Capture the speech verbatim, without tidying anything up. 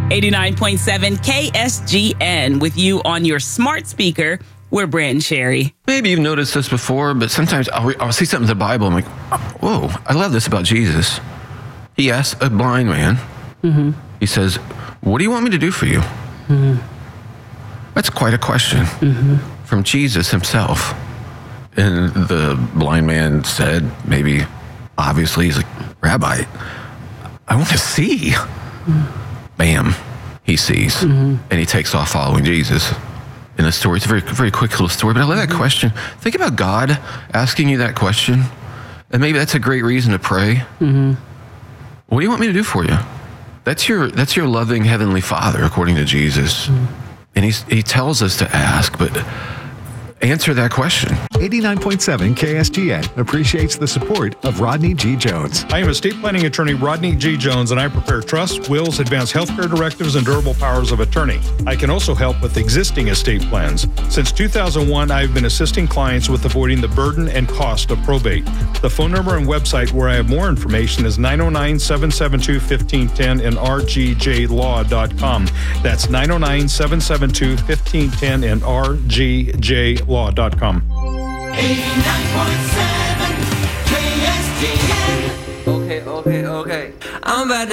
eighty-nine point seven K S G N with you on your smart speaker. We're Brand Sherry. Maybe you've noticed this before, but sometimes I'll, re- I'll see something in the Bible. I'm like, whoa, I love this about Jesus. He asks a blind man, mm-hmm. he says, what do you want me to do for you? Mm-hmm. That's quite a question mm-hmm. from Jesus himself. And the blind man said, maybe, obviously, he's like, Rabbi, I want to see. Mm-hmm. Bam, he sees. Mm-hmm. And he takes off following Jesus. In a story, it's a very, very quick little story, but I love that mm-hmm. question. Think about God asking you that question, and maybe that's a great reason to pray. Mm-hmm. What do you want me to do for you? That's your that's your loving Heavenly Father, according to Jesus. Mm-hmm. And he's, he tells us to ask, but answer that question. eighty-nine point seven K S G N appreciates the support of Rodney G. Jones. I am estate planning attorney Rodney G. Jones, and I prepare trusts, wills, advanced healthcare directives, and durable powers of attorney. I can also help with existing estate plans. Since two thousand one, I've been assisting clients with avoiding the burden and cost of probate. The phone number and website where I have more information is nine oh nine, seven seven two, one five one zero and r g j law dot com. That's nine oh nine, seven seven two, one five one zero and r g j law dot com. eighty-nine point seven K S G N. Okay, okay, okay. I'm about to